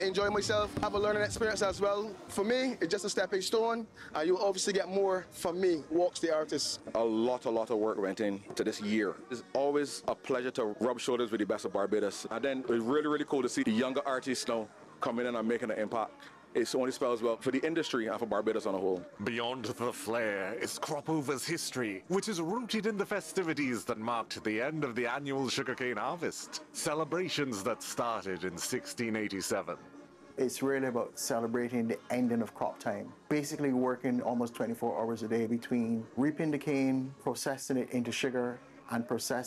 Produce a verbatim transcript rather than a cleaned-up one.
enjoy myself, have a learning experience as well. For me, it's just a stepping stone, and you'll obviously get more from me, Walks the Artist. A lot, a lot of work went into this year. It's always a pleasure to rub shoulders with the best of Barbados. And then it's really, really cool to see the younger artists now coming in and making an impact. It only spells well for the industry and for Barbados on a whole. Beyond the flair is Cropover's history, which is rooted in the festivities that marked the end of the annual sugarcane harvest. Celebrations that started in sixteen eighty-seven. It's really about celebrating the ending of crop time. Basically working almost twenty-four hours a day between reaping the cane, processing it into sugar, and processing